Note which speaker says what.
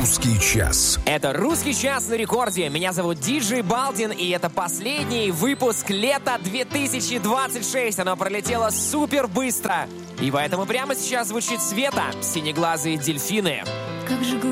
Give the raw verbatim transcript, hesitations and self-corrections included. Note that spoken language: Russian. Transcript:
Speaker 1: Русский час.
Speaker 2: Это «Русский час» на рекорде. Меня зовут Диджей Балдин, и это последний выпуск лета две тысячи двадцать шесть. Оно пролетело супер быстро. И поэтому прямо сейчас звучит Света, «Синеглазые дельфины».
Speaker 3: Как же